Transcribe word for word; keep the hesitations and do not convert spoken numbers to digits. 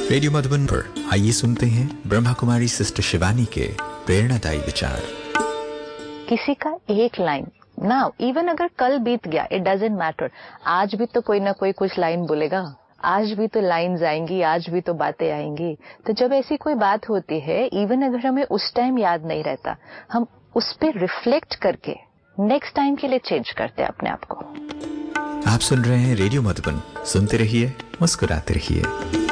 Radio Madhuban पर आइए सुनते हैं ब्रह्मा कुमारी सिस्टर शिवानी के प्रेरणादायी विचार। किसी का एक लाइन ना, इवन अगर कल बीत गया, इट डजंट मैटर, आज भी तो कोई ना कोई कुछ लाइन बोलेगा, आज भी तो लाइंस आएंगी, आज भी तो बातें आएंगी। तो जब ऐसी कोई बात होती है, इवन अगर हमें उस टाइम याद नहीं रहता, हम उस पर रिफ्लेक्ट करके नेक्स्ट टाइम के लिए चेंज करते हैं अपने आप को। आप सुन रहे हैं रेडियो मधुबन, सुनते रहिए, मुस्कुराते रहिए।